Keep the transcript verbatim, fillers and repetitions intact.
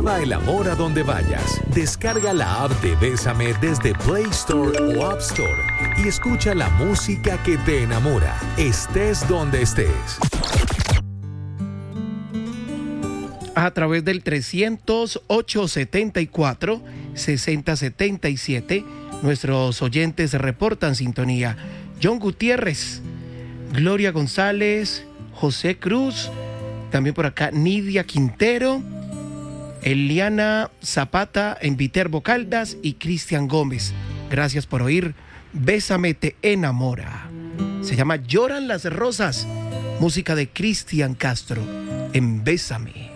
Lleva el amor a donde vayas. Descarga la app de Bésame desde Play Store o App Store y escucha la música que te enamora, estés donde estés. A través del trescientos ocho setenta y cuatro sesenta setenta y siete, nuestros oyentes reportan sintonía. John Gutiérrez, Gloria González, José Cruz, también por acá Nidia Quintero, Eliana Zapata en Viterbo Caldas y Cristian Gómez. Gracias por oír Bésame te enamora. Se llama Lloran las rosas, música de Cristian Castro en Bésame.